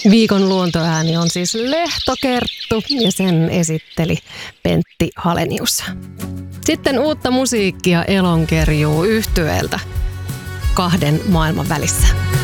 Viikon luontoääni on siis Lehtokerttu ja sen esitteli Pentti Halenius. Sitten uutta musiikkia Elonkerjuu -yhtyeeltä Kahden maailman välissä.